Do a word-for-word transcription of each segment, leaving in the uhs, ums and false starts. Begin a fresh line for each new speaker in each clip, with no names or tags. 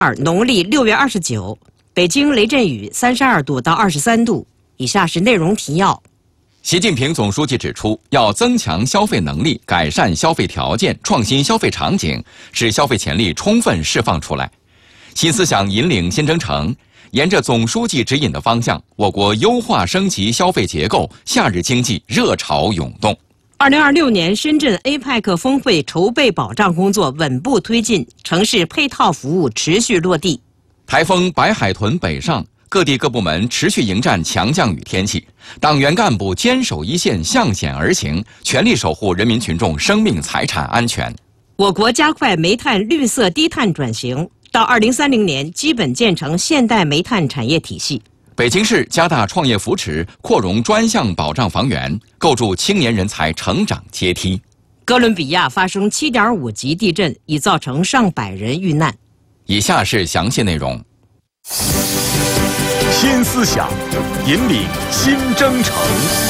二农历六月二十九，北京雷阵雨三十二度到二十三度。以下是内容提要。
习近平总书记指出，要增强消费能力，改善消费条件，创新消费场景，使消费潜力充分释放出来。新思想引领新征程，沿着总书记指引的方向，我国优化升级消费结构，夏日经济热潮涌动。
二零二六年深圳 A P E C 峰会筹备保障工作稳步推进，城市配套服务持续落地。
台风白海豚北上，各地各部门持续迎战强降雨天气，党员干部坚守一线，向险而行，全力守护人民群众生命财产安全。
我国加快煤炭绿色低碳转型，到二零三零年基本建成现代煤炭产业体系。
北京市加大创业扶持，扩容专项保障房源，构筑青年人才成长阶梯。
哥伦比亚发生 七点五 级地震，已造成上百人遇难。
以下是详细内容。
新思想引领新征程。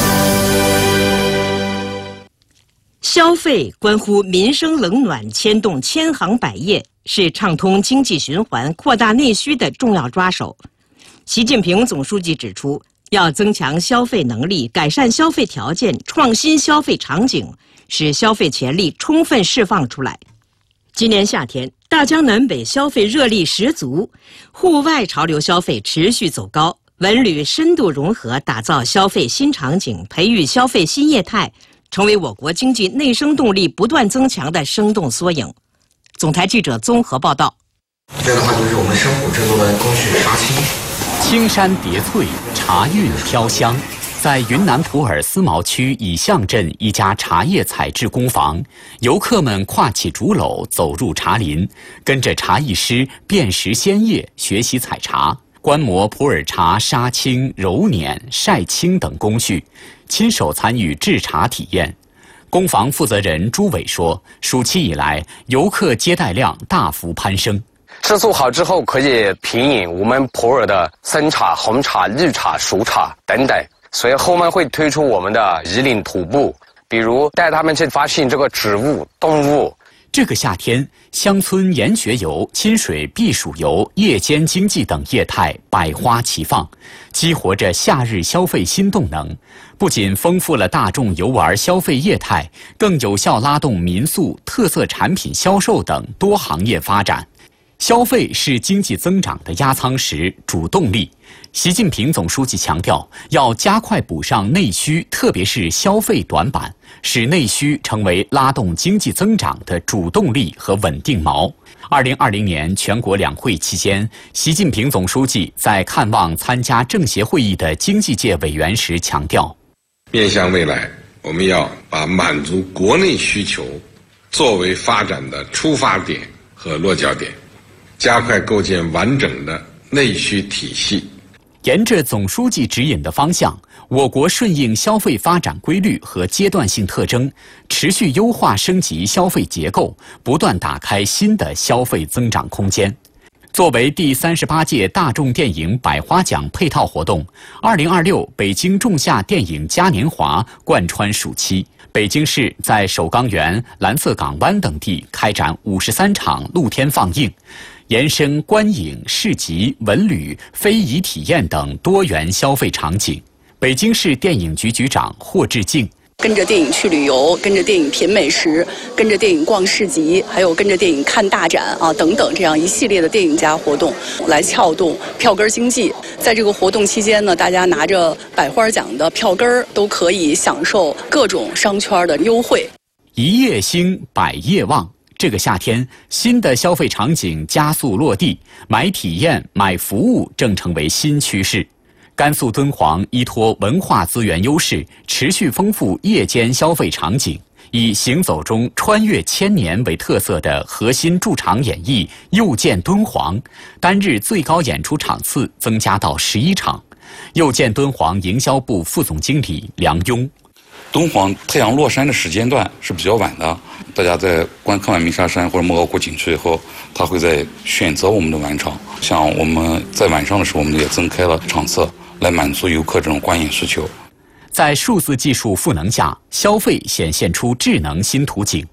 消费关乎民生冷暖，牵动千行百业，是畅通经济循环、扩大内需的重要抓手。习近平总书记指出，要增强消费能力，改善消费条件，创新消费场景，使消费潜力充分释放出来。今年夏天，大江南北消费热力十足，户外潮流消费持续走高，文旅深度融合，打造消费新场景，培育消费新业态，成为我国经济内生动力不断增强的生动缩影。总台记者综合报道。
这样的话，就是我们生活制作的工序杀青。
青山叠翠，茶韵飘香。在云南普洱思茅区乙象镇一家茶叶采制工坊，游客们挎起竹篓走入茶林，跟着茶艺师辨识鲜叶，学习采茶，观摩普洱茶杀青、揉捻、晒青等工序，亲手参与制茶体验。工坊负责人朱伟说，暑期以来，游客接待量大幅攀升。
制作好之后，可以品饮我们普洱的生茶、红茶、绿茶、熟茶等等。所以后面会推出我们的引领徒步，比如带他们去发现这个植物、动物。
这个夏天，乡村研学游、亲水避暑游、夜间经济等业态百花齐放，激活着夏日消费新动能。不仅丰富了大众游玩消费业态，更有效拉动民宿、特色产品销售等多行业发展。消费是经济增长的压舱石、主动力。习近平总书记强调，要加快补上内需，特别是消费短板，使内需成为拉动经济增长的主动力和稳定锚。二零二零年全国两会期间，习近平总书记在看望参加政协会议的经济界委员时强调，
面向未来，我们要把满足国内需求作为发展的出发点和落脚点，加快构建完整的内需体系。
沿着总书记指引的方向，我国顺应消费发展规律和阶段性特征，持续优化升级消费结构，不断打开新的消费增长空间。作为第三十八届大众电影百花奖配套活动，二零二六北京仲夏电影嘉年华贯穿暑期。北京市在首钢园、蓝色港湾等地开展五十三场露天放映，延伸观影、市集、文旅、非遗体验等多元消费场景。北京市电影局局长霍志敬。
跟着电影去旅游，跟着电影品美食，跟着电影逛市集，还有跟着电影看大展啊等等，这样一系列的电影加活动，来撬动票根经济。在这个活动期间呢，大家拿着百花奖的票根都可以享受各种商圈的优惠。
一夜兴，百业旺。这个夏天，新的消费场景加速落地，买体验、买服务正成为新趋势。甘肃敦煌依托文化资源优势，持续丰富夜间消费场景，以行走中穿越千年为特色的核心驻场演绎又见敦煌，单日最高演出场次增加到十一场。又见敦煌营销部副总经理梁庸。
敦煌太阳落山的时间段是比较晚的，大家在观看完鸣沙山或者莫高窟景区以后，他会在选择我们的晚场。像我们在晚上的时候，我们也增开了场次，来满足游客这种观影需求。
在数字技术赋能下，消费显现出智能新图景。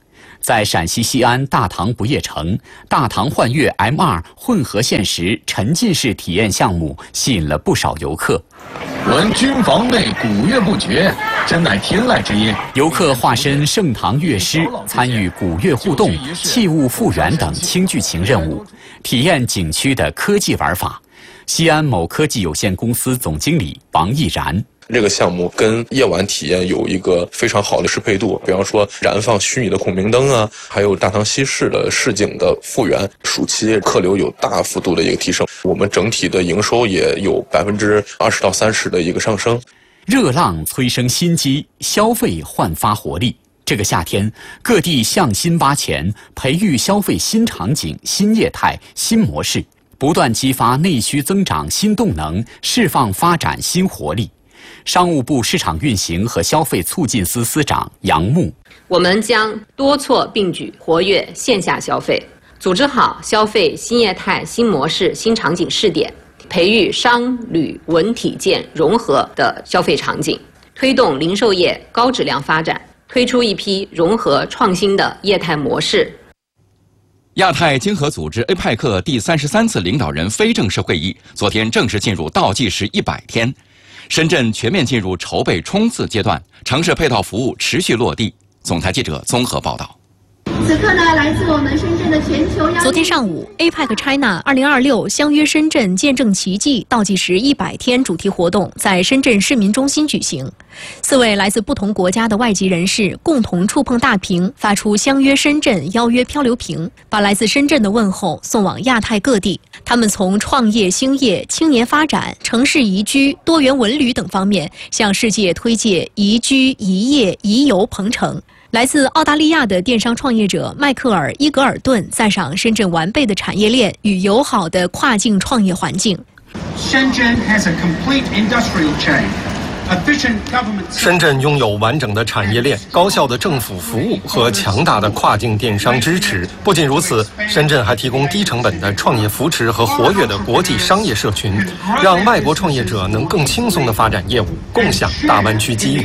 在陕西西安大唐不夜城大唐幻乐 M 二 混合现实沉浸式体验项目吸引了不少游客。
闻军房内鼓乐不绝，真乃天籁之音。
游客化身盛唐乐师，参与鼓乐互动、器物复原等轻剧情任务，体验景区的科技玩法。西安某科技有限公司总经理王毅然。
这个项目跟夜晚体验有一个非常好的适配度，比方说燃放虚拟的孔明灯啊，还有大唐西市的市井的复原。暑期客流有大幅度的一个提升，我们整体的营收也有百分之二十到三十的一个上升。
热浪催生新机，消费焕发活力。这个夏天，各地向新巴前，培育消费新场景、新业态、新模式，不断激发内需增长新动能，释放发展新活力。商务部市场运行和消费促进司司长杨牧，
我们将多措并举，活跃线下消费，组织好消费新业态、新模式、新场景试点，培育商旅文体健融合的消费场景，推动零售业高质量发展，推出一批融合创新的业态模式。
亚太经合组织 A P E C 第三十三次领导人非正式会议昨天正式进入倒计时一百天。深圳全面进入筹备冲刺阶段，城市配套服务持续落地。总台记者综合报道。
此刻呢，来自我们深圳的全球邀。昨天上午 ，A P E C China 二零二六相约深圳见证奇迹倒计时一百天主题活动在深圳市民中心举行。四位来自不同国家的外籍人士共同触碰大屏，发出相约深圳、邀约漂流瓶，把来自深圳的问候送往亚太各地。他们从创业兴业、青年发展、城市宜居、多元文旅等方面，向世界推介宜居、宜业、宜游鹏程。来自澳大利亚的电商创业者迈克尔·伊格尔顿赞赏深圳完备的产业链与友好的跨境创业环境。
深圳 has a complete industrial chain.
深圳拥有完整的产业链、高效的政府服务和强大的跨境电商支持。不仅如此，深圳还提供低成本的创业扶持和活跃的国际商业社群，让外国创业者能更轻松地发展业务，共享大湾区机遇。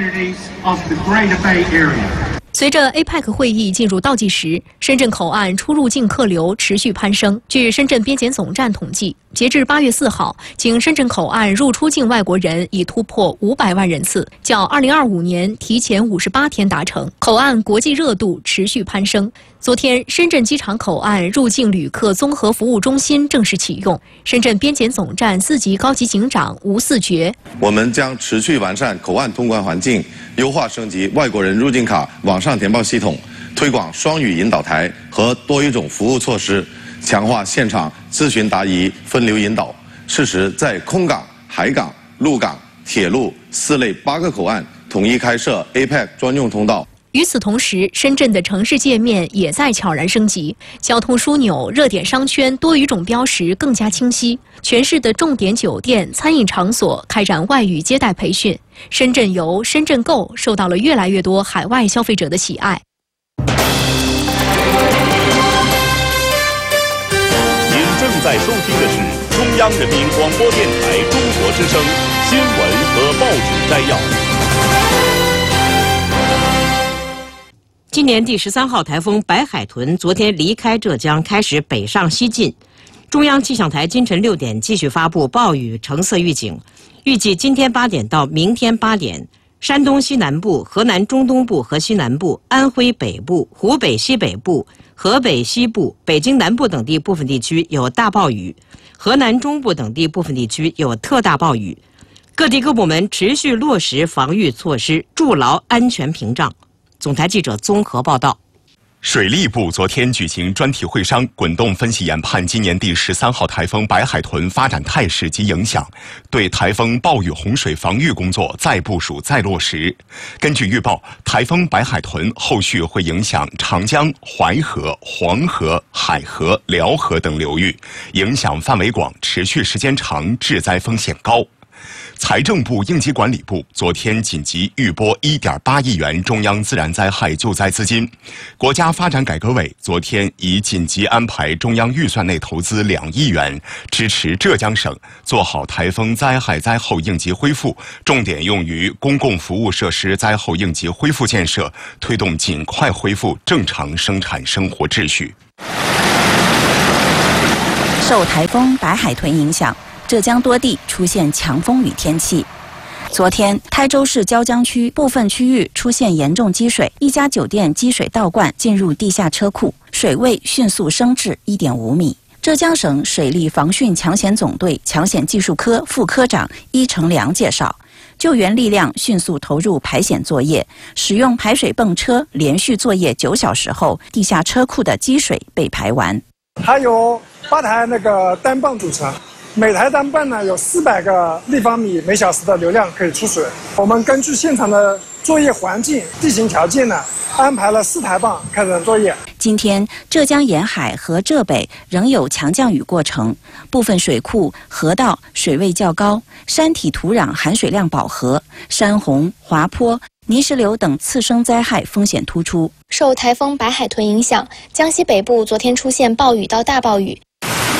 随着 A P E C 会议进入倒计时，深圳口岸出入境客流持续攀升。据深圳边检总站统计，截至八月四号，经深圳口岸入出境外国人已突破五百万人次，较二零二五年提前五十八天达成。口岸国际热度持续攀升。昨天，深圳机场口岸入境旅客综合服务中心正式启用。深圳边检总站四级高级警长吴四觉：
我们将持续完善口岸通关环境，优化升级外国人入境卡网上填报系统，推广双语引导台和多语种服务措施，强化现场咨询答疑分流引导，适时在空港、海港、陆港、铁路四类八个口岸统一开设 A P E C 专用通道。与此同时，深圳的城市界面也在悄然升级，交通枢纽、热点商圈多语种标识更加清晰。全市的重点酒店、餐饮场所开展外语接待培训。深圳游、深圳购受到了越来越多海外消费者的喜爱。
您正在收听的是中央人民广播电台中国之声新闻和报纸摘要。
今年第十三号台风白海豚昨天离开浙江，开始北上西进。中央气象台今晨六点继续发布暴雨橙色预警，预计今天八点到明天八点，山东西南部、河南中东部和西南部、安徽北部、湖北西北部、河北西部、北京南部等地部分地区有大暴雨，河南中部等地部分地区有特大暴雨。各地各部门持续落实防御措施，筑牢安全屏障。总台记者综合报道。
水利部昨天举行专题会商，滚动分析研判今年第十三号台风白海豚发展态势及影响，对台风暴雨洪水防御工作再部署再落实。根据预报，台风白海豚后续会影响长江、淮河、黄河、海河、辽河等流域，影响范围广，持续时间长，致灾风险高。 财政部应急管理部昨天紧急预拨 一点八亿元中央自然灾害救灾资金，国家发展改革委昨天已紧急安排中央预算内投资两亿元，支持浙江省做好台风灾害灾后应急恢复，重点用于公共服务设施灾后应急恢复建设，推动尽快恢复正常生产生活秩序。
受台风白海豚影响，浙江多地出现强风雨天气。昨天，台州市椒江区部分区域出现严重积水，一家酒店积水倒灌进入地下车库，水位迅速升至 一点五米。浙江省水利防汛抢险总队抢险技术科副科长伊成良介绍，救援力量迅速投入排险作业，使用排水泵车连续作业九小时后，地下车库的积水被排完。
还有八台那个单泵组成，每台单泵呢有四百个立方米每小时的流量可以出水。我们根据现场的作业环境、地形条件呢，安排了四台泵开展作业。
今天，浙江沿海和浙北仍有强降雨过程，部分水库、河道水位较高，山体土壤含水量饱和，山洪、滑坡、泥石流等次生灾害风险突出。
受台风白海豚影响，江西北部昨天出现暴雨到大暴雨。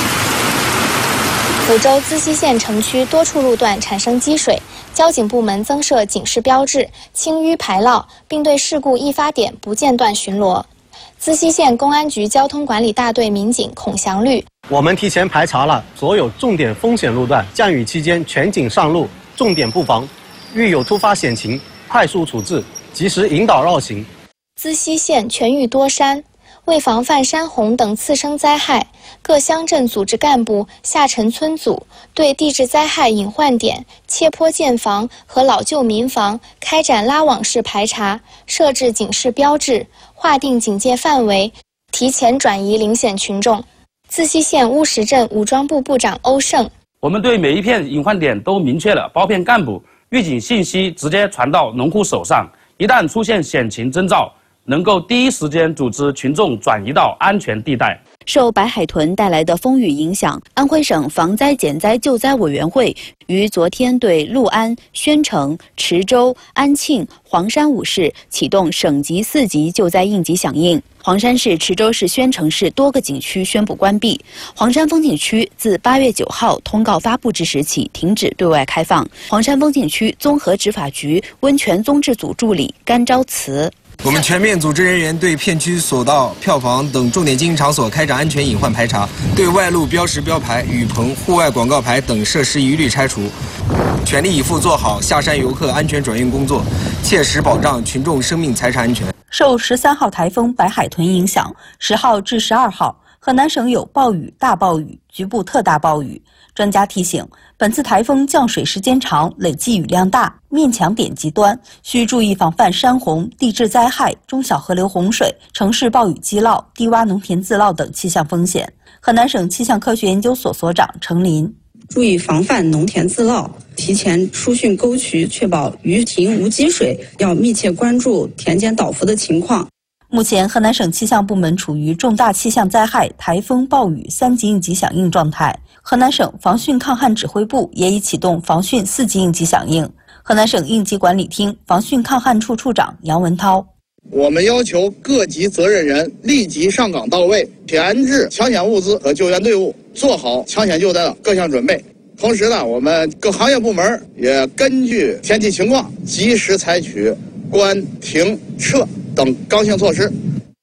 抚州资溪县城区多处路段产生积水，交警部门增设警示标志，清淤排涝，并对事故易发点不间断巡逻。资溪县公安局交通管理大队民警孔祥律：
我们提前排查了所有重点风险路段，降雨期间全警上路，重点布防，遇有突发险情快速处置，及时引导绕行。
资溪县全域多山，为防范山洪等次生灾害，各乡镇组织干部下沉村组，对地质灾害隐患点、切坡建房和老旧民房开展拉网式排查，设置警示标志，划定警戒范围，提前转移零险群众。资溪县乌石镇武装部部长欧胜：
我们对每一片隐患点都明确了包片干部，预警信息直接传到农户手上，一旦出现险情征兆，能够第一时间组织群众转移到安全地带。
受白海豚带来的风雨影响，安徽省防灾减灾救灾委员会于昨天对六安、宣城、池州、安庆、黄山五市启动省级四级救灾应急响应。黄山市、池州市、宣城市多个景区宣布关闭，黄山风景区自八月九号通告发布之时起停止对外开放。黄山风景区综合执法局温泉综治组助理甘昭慈：
我们全面组织人员对片区索道、票房等重点经营场所开展安全隐患排查，对外路标识标牌、雨棚、户外广告牌等设施一律拆除，全力以赴做好下山游客安全转运工作，切实保障群众生命财产安全。
受十三号台风白海豚影响，十号至十二号，河南省有暴雨、大暴雨、局部特大暴雨。专家提醒，本次台风降水时间长，累计雨量大，面强点极端，需注意防范山洪、地质灾害、中小河流洪水、城市暴雨积涝、低洼农田自涝等气象风险。河南省气象科学研究所所长程林：
注意防范农田自涝，提前疏浚沟渠，确保鱼塘无积水，要密切关注田间倒伏的情况。
目前，河南省气象部门处于重大气象灾害、台风、暴雨三级应急响应状态。河南省防汛抗旱指挥部也已启动防汛四级应急响应。河南省应急管理厅防汛抗旱处处长杨文涛：
我们要求各级责任人立即上岗到位，填制抢险物资和救援队伍，做好抢险救灾的各项准备。同时呢，我们各行业部门也根据天气情况，及时采取关、停、撤等刚性措施。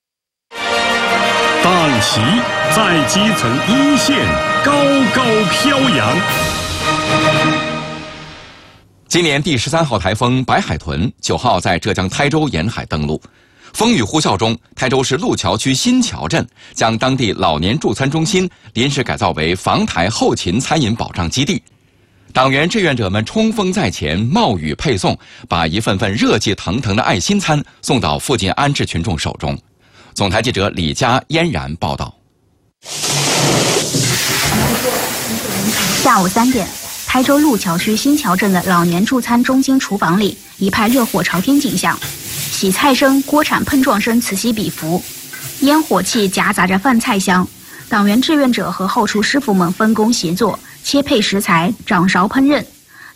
党旗在基层一线高高飘扬。
今年第十三号台风白海豚九号在浙江台州沿海登陆，风雨呼啸中，台州市路桥区新桥镇将当地老年助餐中心临时改造为防台后勤餐饮保障基地。党员志愿者们冲锋在前，冒雨配送，把一份份热气腾腾的爱心餐送到附近安置群众手中。总台记者李佳、嫣然报道。
下午三点，台州路桥区新桥镇的老年助餐中心厨房里一派热火朝天景象，洗菜声、锅铲碰撞声此起彼伏，烟火气夹杂着饭菜香。党员志愿者和后厨师傅们分工协作，切配食材，掌勺烹饪。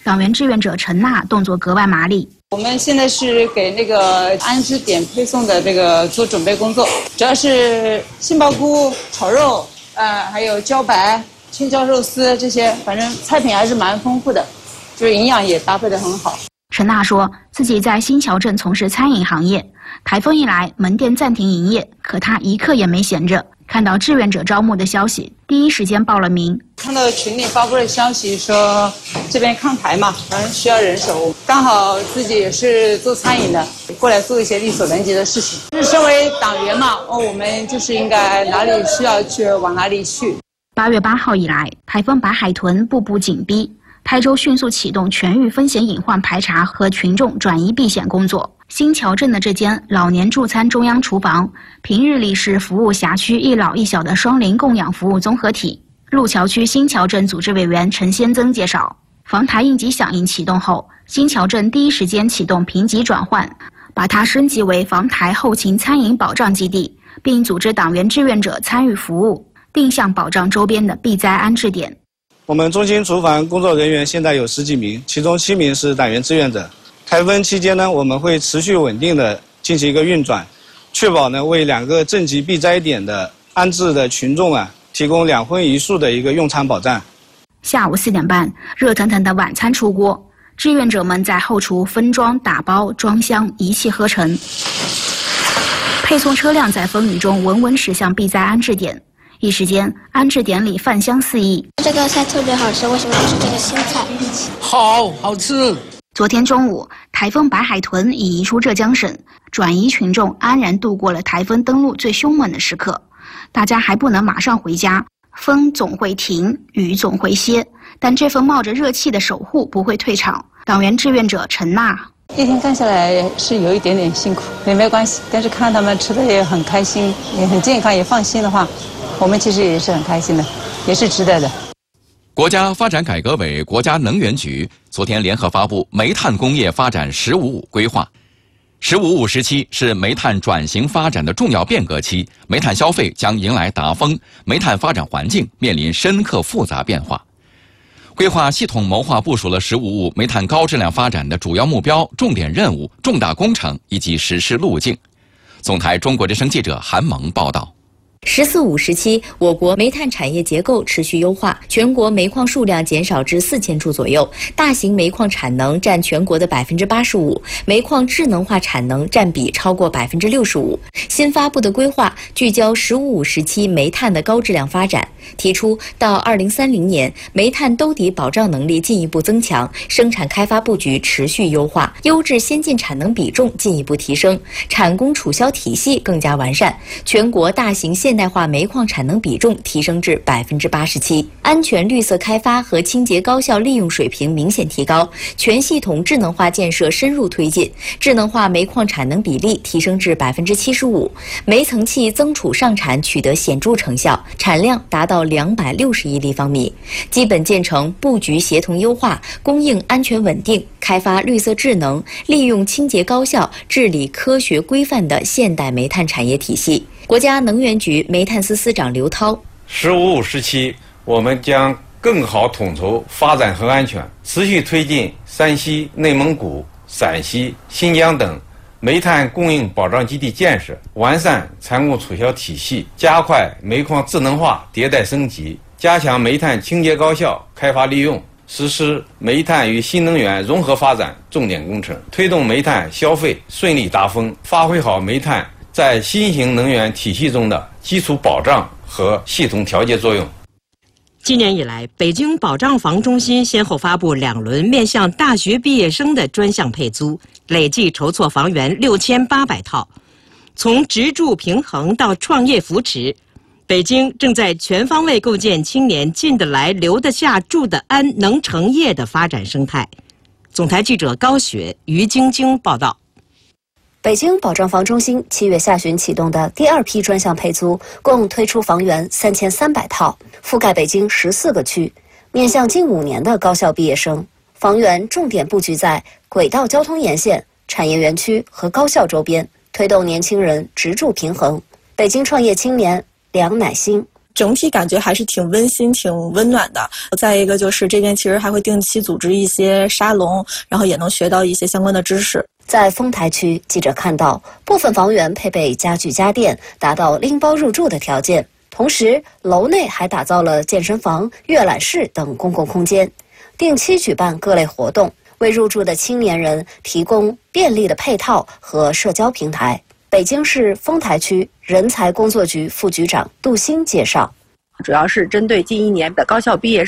党员志愿者陈娜动作格外麻利。
我们现在是给那个安置点配送的这个做准备工作，主要是杏鲍菇炒肉，呃，还有茭白、青椒肉丝这些，反正菜品还是蛮丰富的，就是营养也搭配得很好。
陈娜说自己在新桥镇从事餐饮行业，台风一来，门店暂停营业，可她一刻也没闲着。看到志愿者招募的消息，第一时间报了名。
看到群里发布的消息说这边抗台嘛，反正需要人手，刚好自己也是做餐饮的，过来做一些力所能及的事情。就是身为党员嘛，哦，我们就是应该哪里需要去往哪里去。
八月八号以来，台风白海豚步步紧逼，台州迅速启动全域风险隐患排查和群众转移避险工作。新桥镇的这间老年助餐中央厨房，平日里是服务辖区一老一小的双龄供养服务综合体。路桥区新桥镇组织委员陈先增介绍，防台应急响应启动后，新桥镇第一时间启动评级转换，把它升级为防台后勤餐饮保障基地，并组织党员志愿者参与服务，定向保障周边的避灾安置点。
我们中心厨房工作人员现在有十几名，其中七名是党员志愿者。台风期间呢，我们会持续稳定的进行一个运转，确保呢为两个镇级避灾点的安置的群众啊提供两荤一素的一个用餐保障。
下午四点半，热腾腾的晚餐出锅，志愿者们在后厨分装、打包、装箱，一气呵成。配送车辆在风雨中稳稳驶向避灾安置点，一时间安置点里饭香四溢。
这个菜特别好吃，为什么是这个新菜？
好好吃。
昨天中午，台风白海豚已移出浙江省，转移群众安然度过了台风登陆最凶猛的时刻。大家还不能马上回家，风总会停，雨总会歇，但这份冒着热气的守护不会退场。党员志愿者陈娜，
一天干下来是有一点点辛苦，也没关系，但是看他们吃的也很开心，也很健康，也放心的话，我们其实也是很开心的，也是值得的。
国家发展改革委、国家能源局昨天联合发布煤炭工业发展“十五五”规划。“十五五”时期是煤炭转型发展的重要变革期，煤炭消费将迎来达峰，煤炭发展环境面临深刻复杂变化。规划系统谋划部署了“十五五”煤炭高质量发展的主要目标、重点任务、重大工程以及实施路径。总台中国之声记者韩萌报道。
十四五时期，我国煤炭产业结构持续优化，全国煤矿数量减少至四千处左右，大型煤矿产能占全国的百分之八十五，煤矿智能化产能占比超过百分之六十五。新发布的规划聚焦“十五五”时期煤炭的高质量发展，提出到二零三零年，煤炭兜底保障能力进一步增强，生产开发布局持续优化，优质先进产能比重进一步提升，产供储销体系更加完善，全国大型现代化煤矿产能比重提升至百分之八十七，安全绿色开发和清洁高效利用水平明显提高，全系统智能化建设深入推进，智能化煤矿产能比例提升至百分之七十五，煤层气增储上产取得显著成效，产量达到两百六十亿立方米，基本建成布局协同优化、供应安全稳定、开发绿色智能、利用清洁高效、治理科学规范的现代煤炭产业体系。国家能源局煤炭司司长刘涛，
十五五时期，我们将更好统筹发展和安全，持续推进山西、内蒙古、陕西、新疆等煤炭供应保障基地建设，完善产供储销体系，加快煤矿智能化迭代升级，加强煤炭清洁高效开发利用，实施煤炭与新能源融合发展重点工程，推动煤炭消费顺利达峰，发挥好煤炭在新型能源体系中的基础保障和系统调节作用。
今年以来，北京保障房中心先后发布两轮面向大学毕业生的专项配租，累计筹措房源六千八百套。从职住平衡到创业扶持，北京正在全方位构建青年进得来、留得下、住得安、能成业的发展生态。总台记者高雪、于晶晶报道。
北京保障房中心七月下旬启动的第二批专项配租，共推出房源三千三百套，覆盖北京十四个区，面向近五年的高校毕业生。房源重点布局在轨道交通沿线、产业园区和高校周边，推动年轻人职住平衡。北京创业青年梁乃馨，
整体感觉还是挺温馨、挺温暖的。再一个就是这边其实还会定期组织一些沙龙，然后也能学到一些相关的知识。
在丰台区，记者看到部分房源配备家具家电，达到拎包入住的条件。同时，楼内还打造了健身房、阅览室等公共空间，定期举办各类活动，为入住的青年人提供便利的配套和社交平台。北京市丰台区人才工作局副局长杜鑫介绍，
主要是针对近一年的高校毕业